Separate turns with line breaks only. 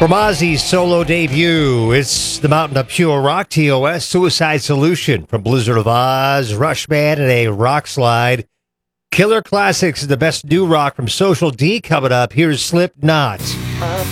From Ozzy's solo debut, it's the Mountain of Pure Rock, TOS, Suicide Solution. From Blizzard of Oz, Rushman, and a Rock Slide. Killer Classics is the best new rock from Social D coming up. Here's Slipknot.
I